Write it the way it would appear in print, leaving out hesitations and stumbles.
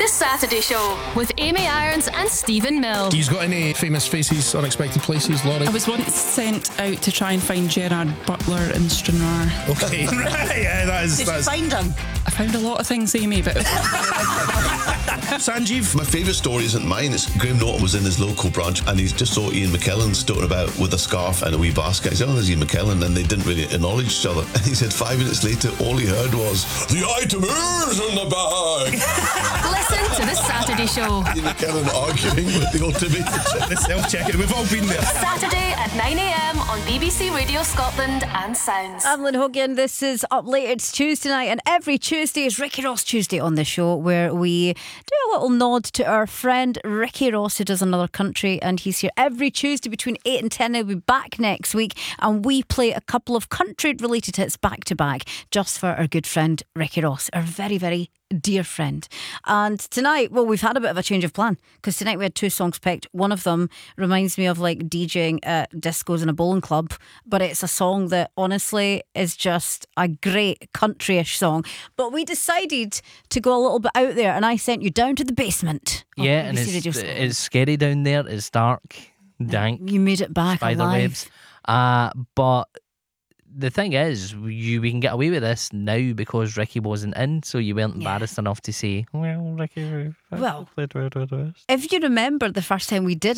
The Saturday Show with Amy Irons and Stephen Mill. You've got any famous faces, unexpected places, Laurie? I was once sent out to try and find Gerard Butler in Stranraer. Okay, right, yeah, that is. Did you find him? I found a lot of things, Amy, but Sanjeev? My favourite story isn't mine. It's Graham Norton was in his local branch and he just saw Ian McKellen stoating about with a scarf and a wee basket. He said, "Oh, there's Ian McKellen," and they didn't really acknowledge each other. And he said 5 minutes later, all he heard was, "The item is in the bag." Listen to The Saturday Show. Ian McKellen arguing with the automated The self-checking. We've all been there. Saturday at 9 a.m. on BBC Radio Scotland and Sounds. I'm Lynn Hogan. This is Up Late. It's Tuesday night, and every Tuesday is Ricky Ross Tuesday on the show, where we do a little nod to our friend Ricky Ross, who does Another Country, and he's here every Tuesday between 8 and 10. He'll be back next week, and we play a couple of country-related hits back to back, just for our good friend Ricky Ross, our very, very dear friend. And tonight, well, we've had a bit of a change of plan, because tonight we had 2 songs picked. One of them reminds me of like DJing at discos in a bowling club, but it's a song that honestly is just a great country-ish song. But we decided to go a little bit out there, and I sent you down to the basement. Yeah, and it's scary down there. It's dark, dank. You made it back spider alive. webs. But the thing is, we can get away with this now because Ricky wasn't in, so you weren't embarrassed enough to say, "Well, Ricky, Well, played with us." if you remember the first time we did